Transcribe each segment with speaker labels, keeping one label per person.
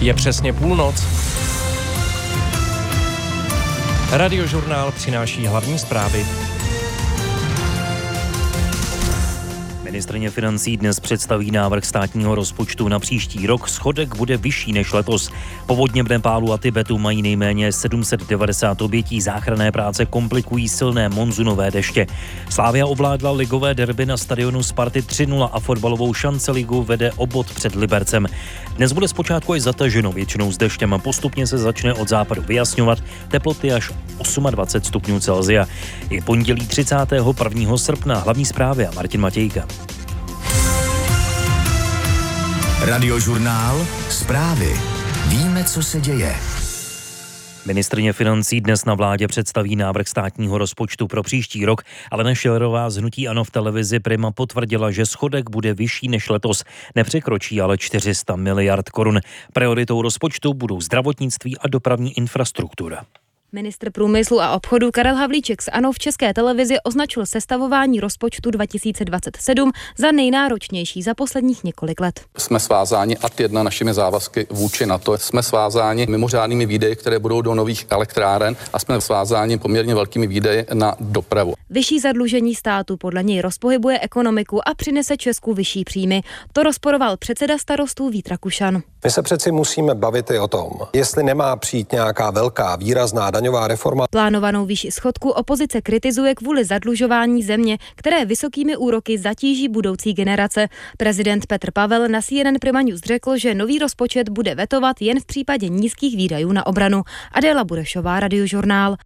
Speaker 1: Je přesně půlnoc. Radiožurnál přináší hlavní zprávy.
Speaker 2: Ministryně financí dnes představí návrh státního rozpočtu na příští rok. Schodek bude vyšší než letos. Povodně v Nepálu a Tibetu mají nejméně 790 obětí. Záchranné práce komplikují silné monzunové deště. Slavia ovládla ligové derby na stadionu Sparty 3-0 a fotbalovou Šanceligu vede o bod před Libercem. Dnes bude zpočátku i zataženo, většinou s deštěm, a postupně se začne od západu vyjasňovat. Teploty až 28 stupňů Celsia. Je pondělí 31. srpna. Hlavní zprávy a Martin Matějka.
Speaker 3: Radiožurnál Zprávy. Víme, co se děje.
Speaker 2: Ministryně financí dnes na vládě představí návrh státního rozpočtu pro příští rok. Alena Schillerová z hnutí ANO v televizi Prima potvrdila, že schodek bude vyšší než letos. Nepřekročí ale 400 miliard korun. Prioritou rozpočtu budou zdravotnictví a dopravní infrastruktura.
Speaker 4: Ministr průmyslu a obchodu Karel Havlíček z ANO v České televizi označil sestavování rozpočtu 2027 za nejnáročnější za posledních několik let.
Speaker 5: Jsme svázáni ad 1 našimi závazky vůči NATO. Jsme svázáni mimořádnými výdaji, které budou do nových elektráren, a jsme svázáni poměrně velkými výdaji na dopravu.
Speaker 4: Vyšší zadlužení státu podle něj rozpohybuje ekonomiku a přinese Česku vyšší příjmy. To rozporoval předseda Starostů Vít Rakušan.
Speaker 6: My se přeci musíme bavit i o tom, jestli nemá přijít nějaká velká výrazná daňová reforma.
Speaker 4: Plánovanou výši schodku opozice kritizuje kvůli zadlužování země, které vysokými úroky zatíží budoucí generace. Prezident Petr Pavel na CNN Prima News řekl, že nový rozpočet bude vetovat jen v případě nízkých výdajů na obranu. Adéla Burešová, Radiožurnál.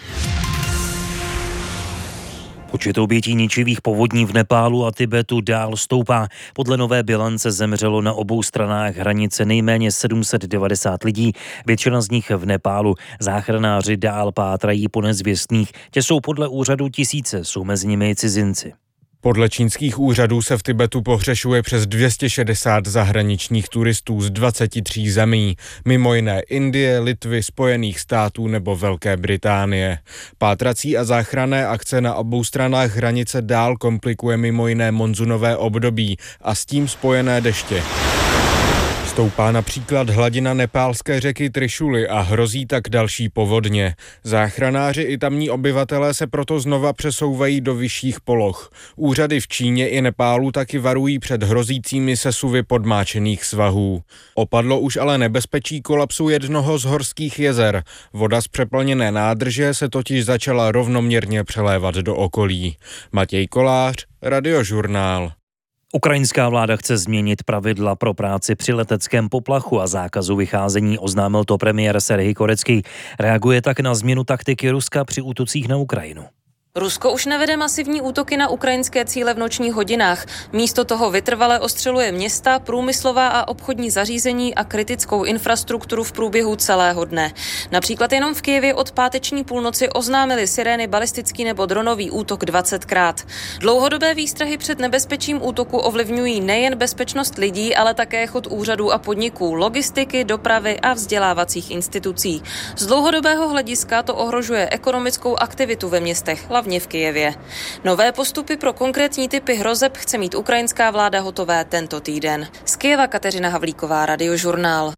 Speaker 2: Počet obětí ničivých povodní v Nepálu a Tibetu dál stoupá. Podle nové bilance zemřelo na obou stranách hranice nejméně 790 lidí, většina z nich v Nepálu. Záchranáři dál pátrají po nezvěstných. Tě jsou podle úřadu tisíce, jsou mezi nimi i cizinci.
Speaker 7: Podle čínských úřadů se v Tibetu pohřešuje přes 260 zahraničních turistů z 23 zemí, mimo jiné Indie, Litvy, Spojených států nebo Velké Británie. Pátrací a záchranné akce na obou stranách hranice dál komplikuje mimo jiné monzunové období a s tím spojené deště. Stoupá například hladina nepálské řeky Trišuly a hrozí tak další povodně. Záchranáři i tamní obyvatelé se proto znova přesouvají do vyšších poloh. Úřady v Číně i Nepálu taky varují před hrozícími sesuvy podmáčených svahů. Opadlo už ale nebezpečí kolapsu jednoho z horských jezer. Voda z přeplněné nádrže se totiž začala rovnoměrně přelévat do okolí. Matěj Kolář, Radiožurnál.
Speaker 2: Ukrajinská vláda chce změnit pravidla pro práci při leteckém poplachu a zákazu vycházení, oznámil to premiér Serhij Korecký. Reaguje tak na změnu taktiky Ruska při útocích na Ukrajinu.
Speaker 8: Rusko už nevede masivní útoky na ukrajinské cíle v nočních hodinách. Místo toho vytrvale ostřeluje města, průmyslová a obchodní zařízení a kritickou infrastrukturu v průběhu celého dne. Například jenom v Kyjevě od páteční půlnoci oznámili sirény balistický nebo dronový útok 20krát. Dlouhodobé výstrahy před nebezpečím útoku ovlivňují nejen bezpečnost lidí, ale také chod úřadů a podniků, logistiky, dopravy a vzdělávacích institucí. Z dlouhodobého hlediska to ohrožuje ekonomickou aktivitu ve městech, hlavně v Kyjevě. Nové postupy pro konkrétní typy hrozeb chce mít ukrajinská vláda hotové tento týden. Z Kyjeva Kateřina Havlíková, Radiožurnál.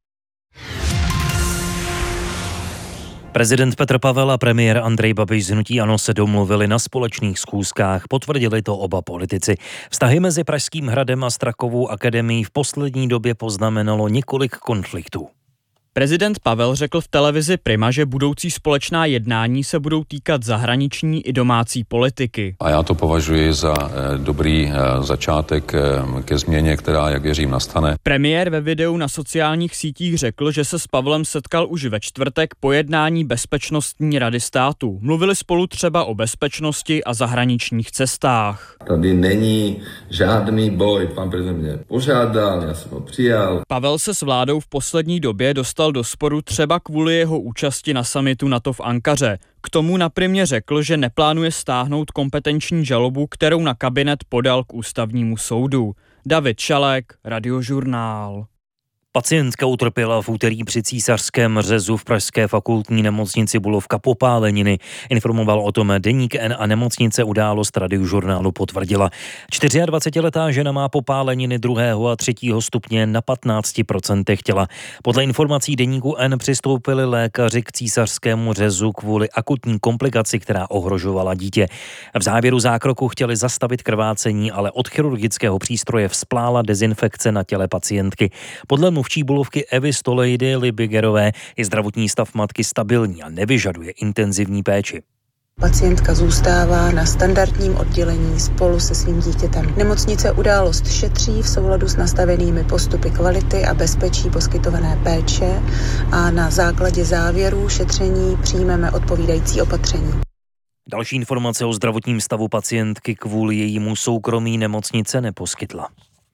Speaker 2: Prezident Petr Pavel a premiér Andrej Babiš z hnutí ANO se domluvili na společných schůzkách, potvrdili to oba politici. Vztahy mezi Pražským hradem a Strakovou akademií v poslední době poznamenalo několik konfliktů.
Speaker 9: Prezident Pavel řekl v televizi Prima, že budoucí společná jednání se budou týkat zahraniční i domácí politiky.
Speaker 10: A já to považuji za dobrý začátek ke změně, která, jak věřím, nastane.
Speaker 9: Premiér ve videu na sociálních sítích řekl, že se s Pavlem setkal už ve čtvrtek po jednání Bezpečnostní rady státu. Mluvili spolu třeba o bezpečnosti a zahraničních cestách.
Speaker 11: Tady není žádný boj. Pan prezident mě požádal, já jsem ho přijal.
Speaker 9: Pavel se s vládou v poslední době dostal do sporu třeba kvůli jeho účasti na summitu NATO v Ankaře. K tomu na Primě řekl, že neplánuje stáhnout kompetenční žalobu, kterou na kabinet podal k ústavnímu soudu. David Šalek, Radiožurnál.
Speaker 2: Pacientka utrpěla v úterý při císařském řezu v pražské fakultní nemocnici Bulovka popáleniny. Informoval o tom Deník N a nemocnice událost Radiožurnálu potvrdila. 24letá žena má popáleniny 2. a 3. stupně na 15% těla. Podle informací Deníku N přistoupili lékaři k císařskému řezu kvůli akutní komplikaci, která ohrožovala dítě. V závěru zákroku chtěli zastavit krvácení, ale od chirurgického přístroje vzplála dezinfekce na těle pacientky. Podle mluvčí Bulovky Evy Stolejdy Libigerové je zdravotní stav matky stabilní a nevyžaduje intenzivní péči.
Speaker 12: Pacientka zůstává na standardním oddělení spolu se svým dítětem. Nemocnice událost šetří v souladu s nastavenými postupy kvality a bezpečí poskytované péče a na základě závěrů šetření přijmeme odpovídající opatření.
Speaker 2: Další informace o zdravotním stavu pacientky kvůli jejímu soukromí nemocnice neposkytla.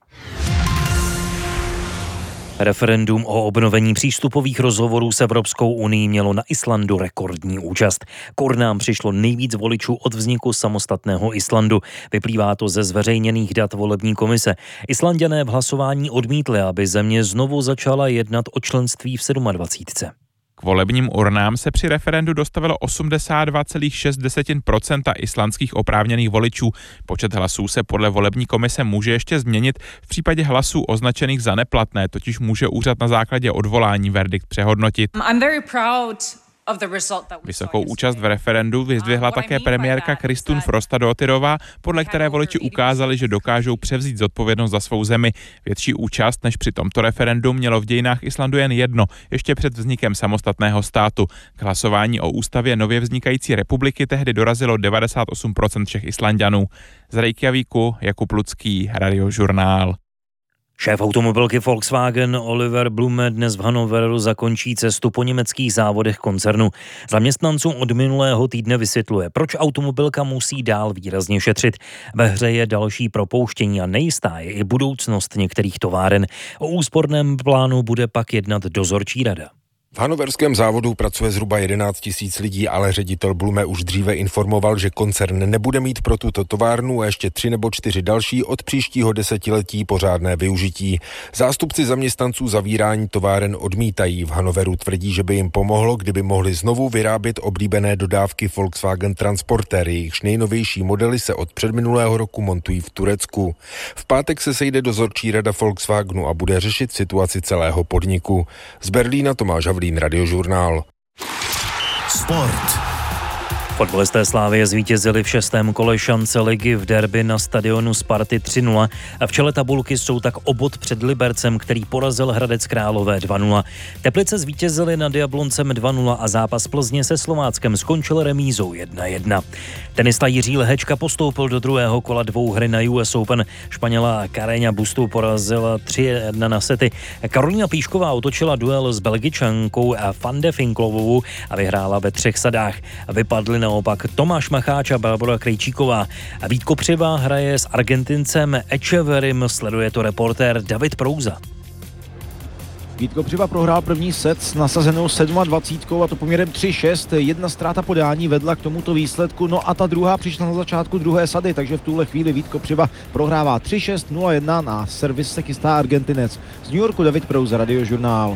Speaker 2: Referendum o obnovení přístupových rozhovorů s Evropskou unií mělo na Islandu rekordní účast. K urnám přišlo nejvíc voličů od vzniku samostatného Islandu. Vyplývá to ze zveřejněných dat volební komise. Islanďané v hlasování odmítli, aby země znovu začala jednat o členství v 27.
Speaker 13: K volebním urnám se při referendu dostavilo 82,6% islandských oprávněných voličů. Počet hlasů se podle volební komise může ještě změnit. V případě hlasů označených za neplatné totiž může úřad na základě odvolání verdikt přehodnotit. Vysokou účast v referendu vyzdvihla také premiérka Kristún Frostadóttirová, podle které voliči ukázali, že dokážou převzít zodpovědnost za svou zemi. Větší účast než při tomto referendu mělo v dějinách Islandu jen jedno, ještě před vznikem samostatného státu. K hlasování o ústavě nově vznikající republiky tehdy dorazilo 98% všech Islanďanů. Z Reykjavíku Jakub Lucký, Radiožurnál.
Speaker 2: Šéf automobilky Volkswagen Oliver Blume dnes v Hannoveru zakončí cestu po německých závodech koncernu. Zaměstnancům od minulého týdne vysvětluje, proč automobilka musí dál výrazně šetřit. Ve hře je další propouštění a nejistá je i budoucnost některých továren. O úsporném plánu bude pak jednat dozorčí rada.
Speaker 14: V hannoverském závodu pracuje zhruba 11 000 lidí, ale ředitel Blume už dříve informoval, že koncern nebude mít pro tuto továrnu a ještě 3 nebo 4 další od příštího desetiletí pořádné využití. Zástupci zaměstnanců zavírání továren odmítají. V Hannoveru tvrdí, že by jim pomohlo, kdyby mohli znovu vyrábět oblíbené dodávky Volkswagen Transporter. Jejichž nejnovější modely se od předminulého roku montují v Turecku. V pátek se sejde dozorčí rada Volkswagenu a bude řešit situaci celého podniku. Z Berlína Tomáš Havlín, Radiožurnál.
Speaker 3: Sport.
Speaker 2: Fotbalisté Slavie zvítězili v 6. kole šance ligy v derby na stadionu Sparty 3-0 a v čele tabulky jsou tak o bod před Libercem, který porazil Hradec Králové 2-0. Teplice zvítězili nad Jabloncem 2-0 a zápas Plzně se Slováckem skončil remízou 1-1. Tenista Jiří Lehečka postoupil do druhého kola dvouhry na US Open. Španěla Carreña Bustu porazila 3-1 na sety. Karolína Plíšková otočila duel s Belgičankou Van de Finklovou a vyhrála ve 3 sadách. Vypadly naopak Tomáš Macháč a Barbora Krejčíková. A Vít Kopřiva hraje s Argentincem Echeverrym, sleduje to reportér David Prouza.
Speaker 15: Vít Kopřiva prohrál první set s nasazenou 27 a to poměrem 3-6. Jedna ztráta podání vedla k tomuto výsledku, no a ta druhá přišla na začátku druhé sady, takže v tuhle chvíli Vít Kopřiva prohrává 3-6, 0-1, na servis se chystá Argentinec. Z New Yorku David Prouza, Radiožurnál.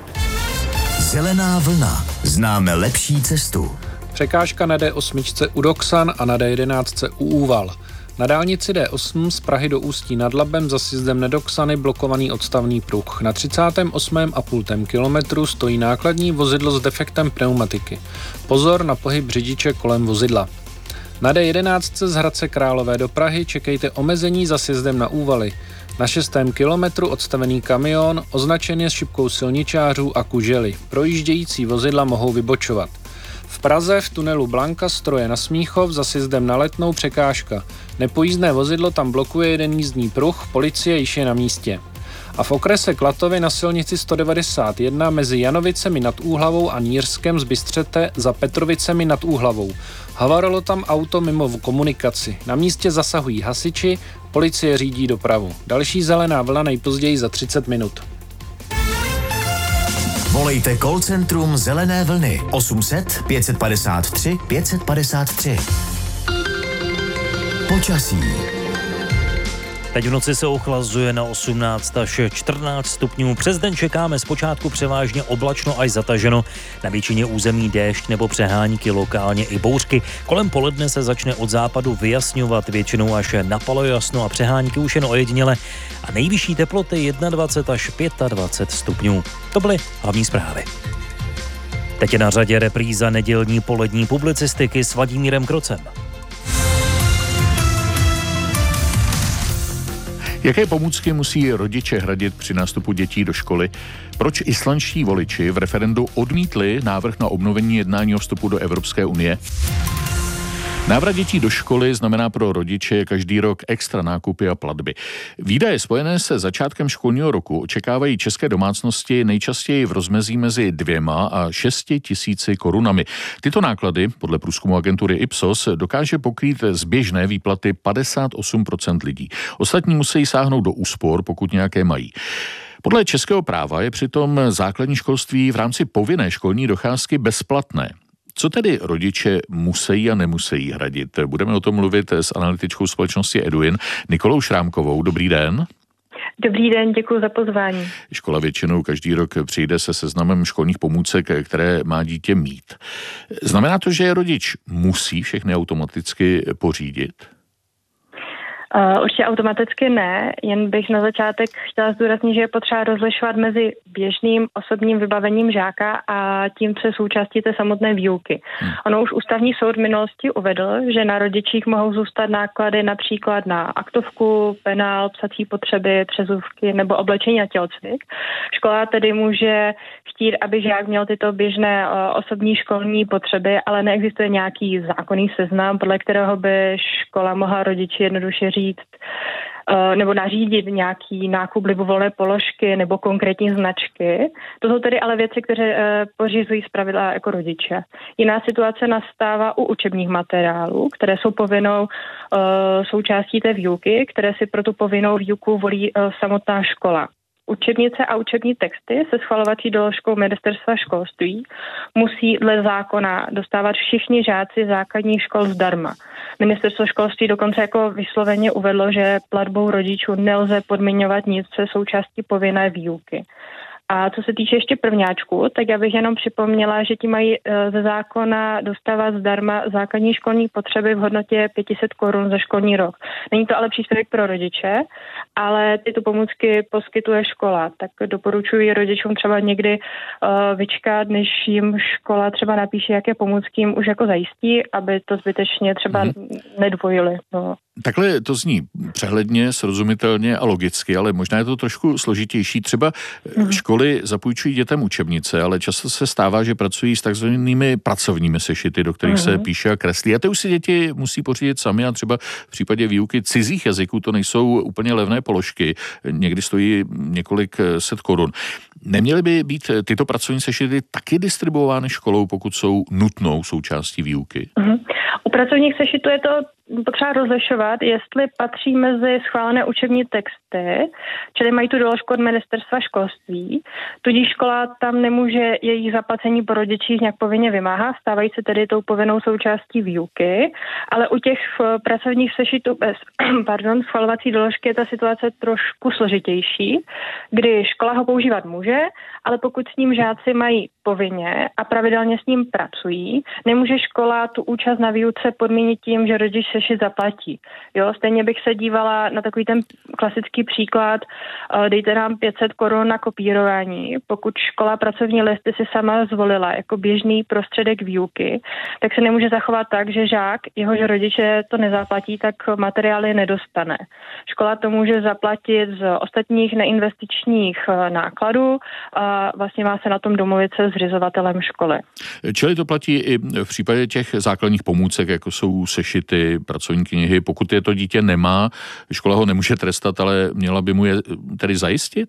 Speaker 3: Zelená vlna. Známe lepší cestu.
Speaker 16: Překážka na D8 u Doksan a na D11 u Úval. Na dálnici D8 z Prahy do Ústí nad Labem za sjezdem Nedoksany blokovaný odstavný pruh. Na 38,5 kilometru stojí nákladní vozidlo s defektem pneumatiky. Pozor na pohyb řidiče kolem vozidla. Na D11 z Hradce Králové do Prahy čekejte omezení za sjezdem na Úvaly. Na 6. kilometru odstavený kamion označen je s šipkou silničářů a kužely. Projíždějící vozidla mohou vybočovat. V Praze v tunelu Blanka stroje na Smíchov za sjezdem na Letnou překážka. Nepojízdné vozidlo tam blokuje jeden jízdní pruh, policie již je na místě. A v okrese Klatovy na silnici 191 mezi Janovicemi nad Úhlavou a Nířskem z Bystřete za Petrovicemi nad Úhlavou. Havarilo tam auto mimo komunikaci. Na místě zasahují hasiči, policie řídí dopravu. Další zelená vlna nejpozději za 30 minut.
Speaker 3: Volejte call centrum Zelené vlny 800 553 553. Počasí.
Speaker 2: Teď v noci se ochlazuje na 18 až 14 stupňů. Přes den čekáme zpočátku převážně oblačno až zataženo. Na většině území déšť nebo přehánky, lokálně i bouřky. Kolem poledne se začne od západu vyjasňovat, většinou až na palojasno a přehánky už jen ojediněle. A nejvyšší teploty 21 až 25 stupňů. To byly hlavní zprávy. Teď je na řadě repríza nedělní polední publicistiky s Vladimírem Krocem.
Speaker 17: Jaké pomůcky musí rodiče hradit při nástupu dětí do školy? Proč islandští voliči v referendu odmítli návrh na obnovení jednání o vstupu do Evropské unie? Návrat dětí do školy znamená pro rodiče každý rok extra nákupy a platby. Výdaje spojené se začátkem školního roku očekávají české domácnosti nejčastěji v rozmezí mezi 2 a 6 tisíci korunami. Tyto náklady, podle průzkumu agentury Ipsos, dokáže pokrýt z běžné výplaty 58% lidí. Ostatní musí sáhnout do úspor, pokud nějaké mají. Podle českého práva je přitom základní školství v rámci povinné školní docházky bezplatné. Co tedy rodiče musí a nemusí hradit? Budeme o tom mluvit s analytičkou společnosti Eduin Nikolou Šrámkovou. Dobrý den.
Speaker 18: Dobrý den, děkuji za pozvání.
Speaker 17: Škola většinou každý rok přijde se seznamem školních pomůcek, které má dítě mít. Znamená to, že rodič musí všechny automaticky pořídit?
Speaker 18: Určitě automaticky ne, jen bych na začátek chtěla zdůraznit, že je potřeba rozlišovat mezi běžným osobním vybavením žáka a tím, co je součástí té samotné výuky. Ono už ústavní soud v minulosti uvedl, že na rodičích mohou zůstat náklady například na aktovku, penál, psací potřeby, přezůvky nebo oblečení a tělocvik. Škola tedy může chtít, aby žák měl tyto běžné osobní školní potřeby, ale neexistuje nějaký zákonný seznam, podle kterého by škola mohla rodiči jednoduše říct nebo nařídit nějaký nákup libovolné položky nebo konkrétní značky. To jsou tedy ale věci, které pořizují zpravidla jako rodiče. Jiná situace nastává u učebních materiálů, které jsou povinnou součástí té výuky, které si pro tu povinnou výuku volí samotná škola. Učebnice a učební texty se schvalovací doložkou Ministerstva školství musí dle zákona dostávat všichni žáci základních škol zdarma. Ministerstvo školství dokonce jako vysloveně uvedlo, že platbou rodičů nelze podmiňovat nic, co je součástí povinné výuky. A co se týče ještě prvňáčků, tak já bych jenom připomněla, že ti mají ze zákona dostávat zdarma základní školní potřeby v hodnotě 500 korun za školní rok. Není to ale příspěvek pro rodiče, ale tyto pomůcky poskytuje škola. Tak doporučuji rodičům třeba někdy vyčkat, než jim škola třeba napíše, jaké pomůcky jim už jako zajistí, aby to zbytečně třeba nedvojili. No.
Speaker 17: Takhle to zní přehledně, srozumitelně a logicky, ale možná je to trošku složitější. Třeba školy zapůjčují dětem učebnice, ale často se stává, že pracují s takzvanými pracovními sešity, do kterých se píše a kreslí. A ty už si děti musí pořídit sami a třeba v případě výuky cizích jazyků to nejsou úplně levné položky. Někdy stojí několik set korun. Neměly by být tyto pracovní sešity taky distribuovány školou, pokud jsou nutnou součástí výuky?
Speaker 18: U pracovních sešitů je to potřeba rozlišovat, jestli patří mezi schválené učební texty, čili mají tu doložku od Ministerstva školství, tudíž škola tam nemůže jejich zaplacení po rodičích nějak povinně vymáhat, stávají se tedy tou povinnou součástí výuky, ale u těch pracovních sešitů bez schvalovací doložky je ta situace trošku složitější, kdy škola ho používat může, ale pokud s ním žáci mají povinně a pravidelně s ním pracují, nemůže škola tu účast na výuce podmínit tím, že rodič sešit zaplatí. Jo, stejně bych se dívala na takový ten klasický příklad, dejte nám 500 korun na kopírování. Pokud škola pracovní listy si sama zvolila jako běžný prostředek výuky, tak se nemůže zachovat tak, že žák, jehož rodiče to nezaplatí, tak materiály nedostane. Škola to může zaplatit z ostatních neinvestičních nákladů a vlastně má se na tom domluvit se zřizovatelem školy.
Speaker 17: Čili to platí i v případě těch základních pomůcek, jako jsou sešity, pracovní knihy. Pokud je to dítě nemá, škola ho nemůže trestat, ale měla by mu je tedy zajistit?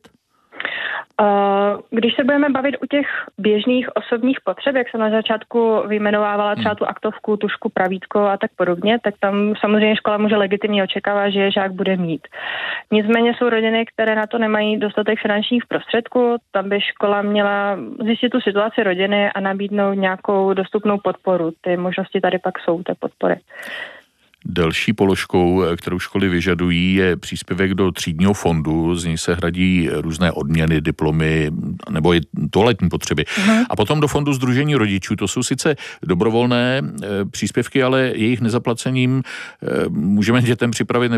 Speaker 18: Když se budeme bavit u těch běžných osobních potřeb, jak jsem na začátku vyjmenovávala třeba tu aktovku, tušku, pravítko a tak podobně, tak tam samozřejmě škola může legitimně očekávat, že žák bude mít. Nicméně jsou rodiny, které na to nemají dostatek finančních prostředků, tam by škola měla zjistit tu situaci rodiny a nabídnout nějakou dostupnou podporu. Ty možnosti tady pak jsou, té podpory.
Speaker 17: Další položkou, kterou školy vyžadují, je příspěvek do třídního fondu, z něj se hradí různé odměny, diplomy nebo i toaletní potřeby. A potom do fondu sdružení rodičů, to jsou sice dobrovolné příspěvky, ale jejich nezaplacením můžeme dětem připravit